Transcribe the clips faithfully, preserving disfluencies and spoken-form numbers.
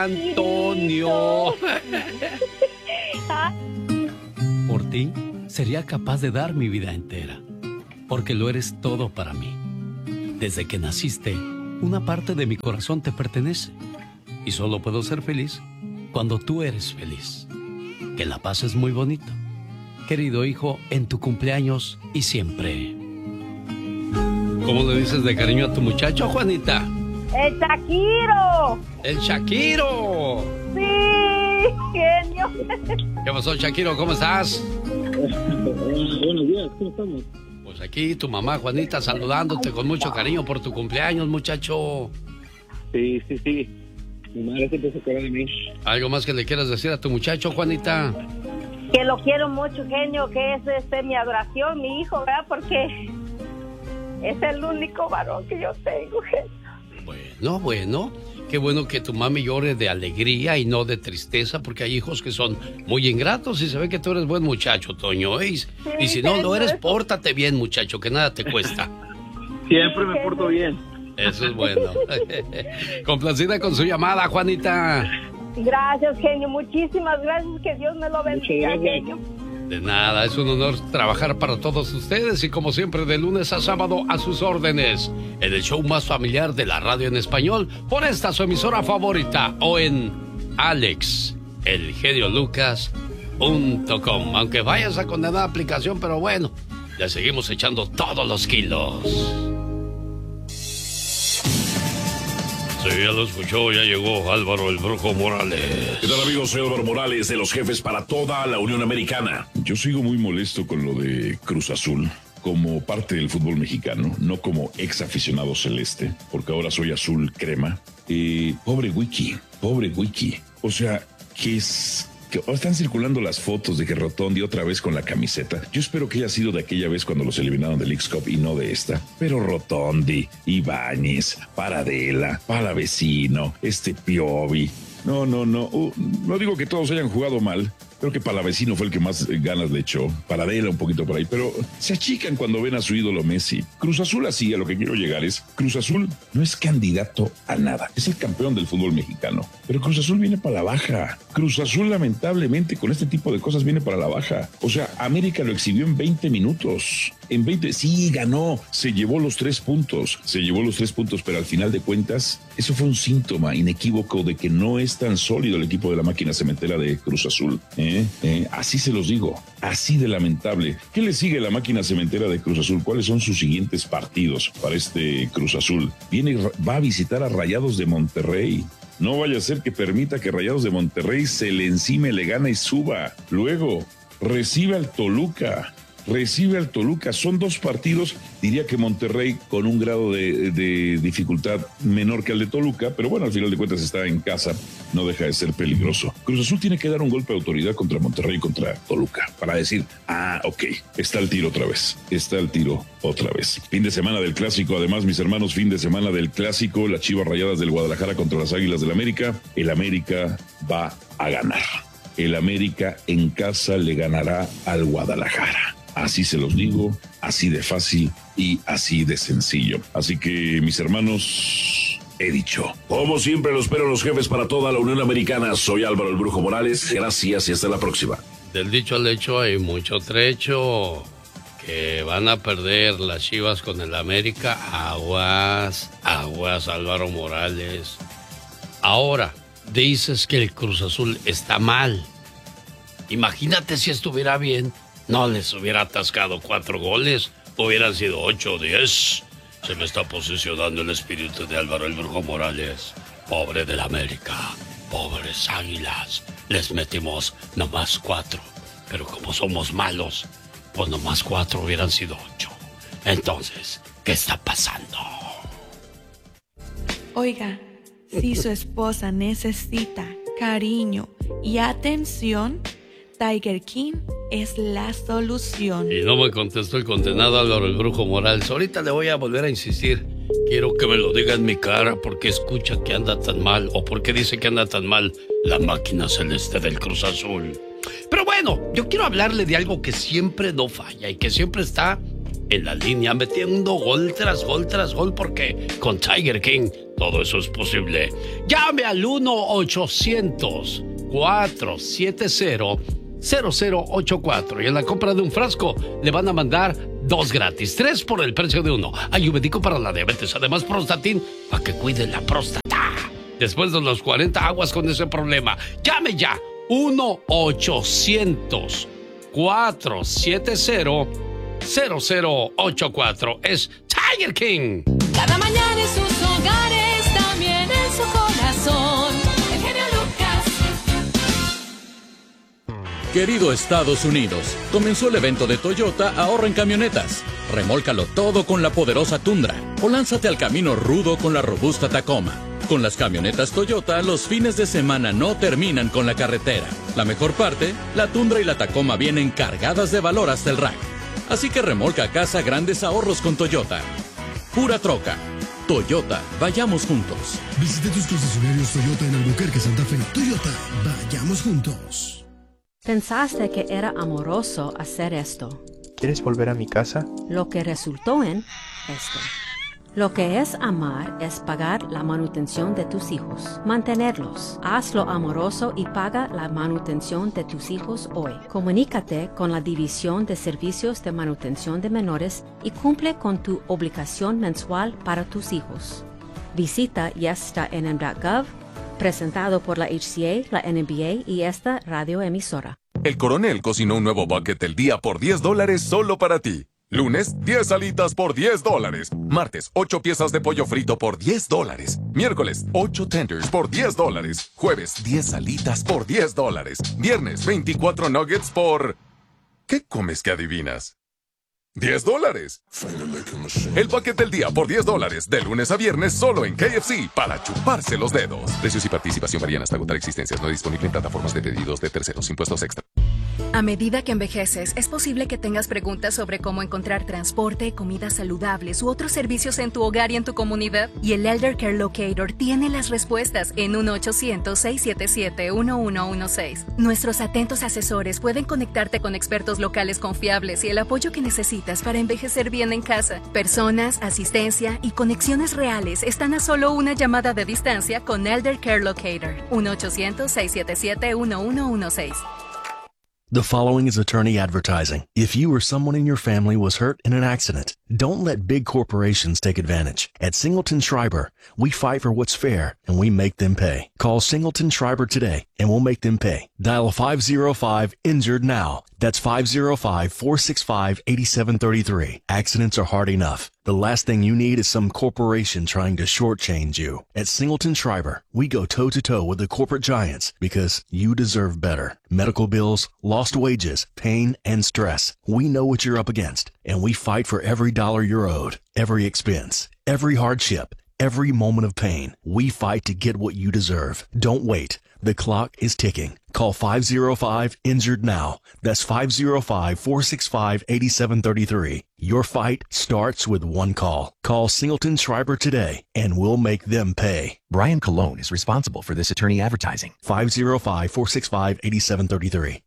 Antonio. Por ti, sería capaz de dar mi vida entera, porque lo eres todo para mí. Desde que naciste, una parte de mi corazón te pertenece, y solo puedo ser feliz cuando tú eres feliz. Que la pases muy bonito, querido hijo, en tu cumpleaños y siempre. ¿Cómo le dices de cariño a tu muchacho, Juanita? ¡El Shakiro! ¡El Shakiro! ¡Sí! ¡Genio! ¿Qué pasó, Shakiro? ¿Cómo estás? Buenos días, ¿cómo estamos? Pues aquí tu mamá, Juanita, saludándote con mucho cariño por tu cumpleaños, muchacho. Sí, sí, sí. Mi madre siempre se acuerda de mí. ¿Algo más que le quieras decir a tu muchacho, Juanita? Que lo quiero mucho, genio, que es este, mi adoración, mi hijo, ¿verdad? Porque es el único varón que yo tengo, genio. Bueno, bueno. Qué bueno que tu mami llore de alegría y no de tristeza, porque hay hijos que son muy ingratos y se ve que tú eres buen muchacho, Toño. ¿eh? Y, sí, y si no lo eres, pórtate bien, muchacho, que nada te cuesta. Siempre me porto bien. Eso es bueno. Complacida con su llamada, Juanita. Gracias, genio. Muchísimas gracias. Que Dios me lo bendiga, genio. De nada, es un honor trabajar para todos ustedes y como siempre de lunes a sábado a sus órdenes en el show más familiar de la radio en español por esta su emisora favorita o en alex el genio lucas punto com. Aunque vayas a condenar la aplicación, pero bueno, le seguimos echando todos los kilos. Sí, ya lo escuchó, ya llegó Álvaro el Brujo Morales. ¿Qué tal, amigos? Soy Álvaro Morales, de los jefes para toda la Unión Americana. Yo sigo muy molesto con lo de Cruz Azul, como parte del fútbol mexicano, no como ex aficionado celeste, porque ahora soy azul crema. Eh, pobre Wiki, pobre Wiki. O sea, que es... que ahora están circulando las fotos de que Rotondi otra vez con la camiseta. Yo espero que haya sido de aquella vez cuando los eliminaron del X-Cup y no de esta. Pero Rotondi, Ibáñez, Paradela, Palavecino, este Piovi. No, no, no. Uh, no digo que todos hayan jugado mal. Creo que Palavecino fue el que más ganas le echó. Paradela un poquito por ahí. Pero se achican cuando ven a su ídolo Messi. Cruz Azul así, a lo que quiero llegar es... Cruz Azul no es candidato a nada. Es el campeón del fútbol mexicano. Pero Cruz Azul viene para la baja. Cruz Azul lamentablemente con este tipo de cosas viene para la baja. O sea, América lo exhibió en veinte minutos. En veinte... Sí, ganó. Se llevó los tres puntos. Se llevó los tres puntos, pero al final de cuentas, eso fue un síntoma inequívoco de que no es tan sólido el equipo de la máquina cementera de Cruz Azul. ¿Eh? ¿Eh? Así se los digo. Así de lamentable. ¿Qué le sigue a la máquina cementera de Cruz Azul? ¿Cuáles son sus siguientes partidos para este Cruz Azul? Viene, va a visitar a Rayados de Monterrey. No vaya a ser que permita que Rayados de Monterrey se le encime, le gane y suba. Luego, recibe al Toluca. Recibe al Toluca. Son dos partidos, diría que Monterrey con un grado de, de dificultad menor que el de Toluca, pero bueno, al final de cuentas está en casa, no deja de ser peligroso. Cruz Azul tiene que dar un golpe de autoridad contra Monterrey y contra Toluca, para decir, ah, ok, está el tiro otra vez, está el tiro otra vez. Fin de semana del Clásico, además, mis hermanos, fin de semana del Clásico, las Chivas Rayadas del Guadalajara contra las Águilas del América. El América va a ganar. El América en casa le ganará al Guadalajara. Así se los digo, así de fácil y así de sencillo. Así que, mis hermanos, he dicho. Como siempre, los espero los jefes para toda la Unión Americana. Soy Álvaro el Brujo Morales. Gracias y hasta la próxima. Del dicho al hecho hay mucho trecho. Que van a perder las Chivas con el América. Aguas, aguas, Álvaro Morales. Ahora, dices que el Cruz Azul está mal. Imagínate si estuviera bien. No les hubiera atascado cuatro goles, hubieran sido ocho o diez. Se me está posicionando el espíritu de Álvaro el Brujo Morales. Pobre del América, pobres Águilas. Les metimos nomás cuatro, pero como somos malos, pues nomás cuatro hubieran sido ocho. Entonces, ¿qué está pasando? Oiga, si su esposa necesita cariño y atención, Tiger King es la solución. Y no me contestó el condenado Álvaro el Brujo Morales. Ahorita le voy a volver a insistir. Quiero que me lo diga en mi cara porque escucha que anda tan mal o porque dice que anda tan mal la máquina celeste del Cruz Azul. Pero bueno, yo quiero hablarle de algo que siempre no falla y que siempre está en la línea metiendo gol tras gol tras gol porque con Tiger King todo eso es posible. Llame al uno ochocientos, cuatrocientos setenta, cero cero ocho cuatro y en la compra de un frasco le van a mandar dos gratis, tres por el precio de uno. Ayurvédico para la diabetes, además Prostatin para que cuide la próstata. Después de los cuarenta, aguas con ese problema. Llame ya, uno ochocientos, cuatrocientos setenta, cero cero ocho cuatro. Es Tiger King. Cada mañana en sus hogares, también en su corazón. El genio Lucas. Querido Estados Unidos, comenzó el evento de Toyota Ahorra en Camionetas. Remólcalo todo con la poderosa Tundra o lánzate al camino rudo con la robusta Tacoma. Con las camionetas Toyota, los fines de semana no terminan con la carretera. La mejor parte, la Tundra y la Tacoma vienen cargadas de valor hasta el rack. Así que remolca a casa grandes ahorros con Toyota. Pura troca. Toyota, vayamos juntos. Visite tus concesionarios Toyota en Albuquerque, Santa Fe. Toyota, vayamos juntos. Pensaste que era amoroso hacer esto. ¿Quieres volver a mi casa? Lo que resultó en esto. Lo que es amar es pagar la manutención de tus hijos, mantenerlos. Hazlo amoroso y paga la manutención de tus hijos hoy. Comunícate con la División de Servicios de Manutención de Menores y cumple con tu obligación mensual para tus hijos. Visita yesta n m punto gov, presentado por la H C A, la N B A y esta radioemisora. El Coronel cocinó un nuevo bucket del día por diez dólares solo para ti. Lunes, diez alitas por diez dólares. Martes, ocho piezas de pollo frito por diez dólares. Miércoles, ocho tenders por diez dólares. Jueves, diez alitas por diez dólares. Viernes, veinticuatro nuggets por... ¿Qué comes que adivinas? diez dólares. El paquete del día por diez dólares. De lunes a viernes solo en K F C para chuparse los dedos. Precios y participación varían hasta agotar existencias. No disponible en plataformas de pedidos de terceros. Impuestos extra. A medida que envejeces, es posible que tengas preguntas sobre cómo encontrar transporte, comidas saludables u otros servicios en tu hogar y en tu comunidad. Y el Elder Care Locator tiene las respuestas en uno ochocientos, seiscientos setenta y siete, uno uno uno seis. Nuestros atentos asesores pueden conectarte con expertos locales confiables y el apoyo que necesitas para envejecer bien en casa. Personas, asistencia y conexiones reales están a solo una llamada de distancia con Elder Care Locator. uno ochocientos, seiscientos setenta y siete, uno uno uno seis. The following is attorney advertising. If you or someone in your family was hurt in an accident, don't let big corporations take advantage. At Singleton Schreiber, we fight for what's fair and we make them pay. Call Singleton Schreiber today and we'll make them pay. Dial five oh five injured now. That's five oh five, four six five, eight seven three three. Accidents are hard enough. The last thing you need is some corporation trying to shortchange you. At Singleton Schreiber, we go toe-to-toe with the corporate giants because you deserve better. Medical bills, lost wages, pain, and stress. We know what you're up against, and we fight for every dollar you're owed, every expense, every hardship, every moment of pain. We fight to get what you deserve. Don't wait. The clock is ticking. Call five oh five injured now. That's five oh five, four six five, eight seven three three. Your fight starts with one call. Call Singleton Schreiber today and we'll make them pay. Brian Colon is responsible for this attorney advertising. five oh five, four six five, eight seven three three.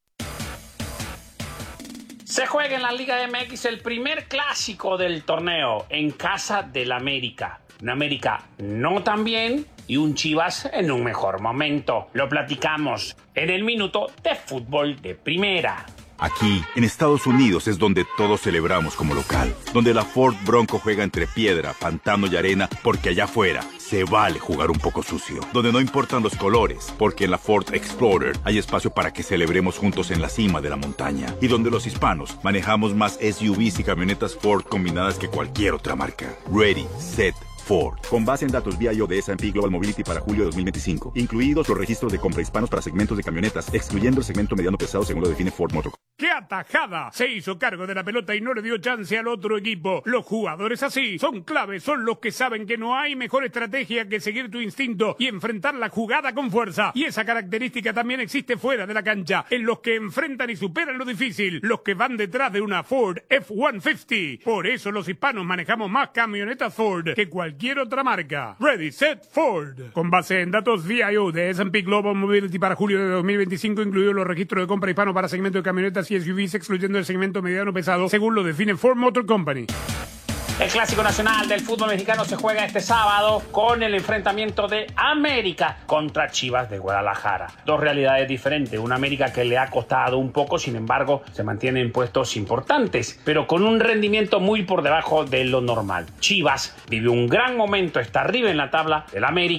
Se juega en la Liga M X el primer clásico del torneo en casa del América. Un América no tan bien y un Chivas en un mejor momento. Lo platicamos en el Minuto de Fútbol de Primera. Aquí, en Estados Unidos, es donde todos celebramos como local. Donde la Ford Bronco juega entre piedra, pantano y arena, porque allá afuera se vale jugar un poco sucio. Donde no importan los colores, porque en la Ford Explorer hay espacio para que celebremos juntos en la cima de la montaña. Y donde los hispanos manejamos más S U Vs y camionetas Ford combinadas que cualquier otra marca. Ready, set, Ford. Con base en datos V I O de S and P Global Mobility para julio de dos mil veinticinco. Incluidos los registros de compra hispanos para segmentos de camionetas, excluyendo el segmento mediano pesado según lo define Ford Motor. ¡Qué atajada! Se hizo cargo de la pelota y no le dio chance al otro equipo. Los jugadores así son claves, son los que saben que no hay mejor estrategia que seguir tu instinto y enfrentar la jugada con fuerza. Y esa característica también existe fuera de la cancha, en los que enfrentan y superan lo difícil, los que van detrás de una Ford F ciento cincuenta. Por eso los hispanos manejamos más camionetas Ford que cualquier otra marca. Ready, set, Ford. Con base en datos V I O de S and P Global Mobility para julio de dos mil veinticinco, incluidos los registros de compra hispano para segmento de camionetas y S U Vs, excluyendo el segmento mediano pesado, según lo define Ford Motor Company. El Clásico Nacional del fútbol mexicano se juega este sábado con el enfrentamiento de América contra Chivas de Guadalajara. Dos realidades diferentes. Una América que le ha costado un poco, sin embargo, se mantiene en puestos importantes, pero con un rendimiento muy por debajo de lo normal. Chivas vive un gran momento, está arriba en la tabla del América.